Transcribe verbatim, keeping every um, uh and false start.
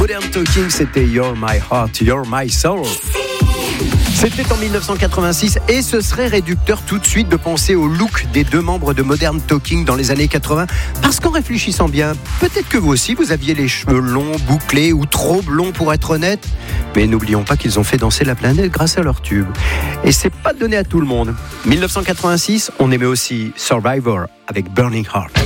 Modern Talking, c'était You're My Heart, You're My Soul. C'était en dix-neuf cent quatre-vingt-six et ce serait réducteur tout de suite de penser au look des deux membres de Modern Talking dans les années quatre-vingts, parce qu'en réfléchissant bien, peut-être que vous aussi vous aviez les cheveux longs, bouclés ou trop blonds pour être honnête, mais n'oublions pas qu'ils ont fait danser la planète grâce à leur tube. Et c'est pas donné à tout le monde. dix-neuf cent quatre-vingt-six, on aimait aussi Survivor avec Burning Heart.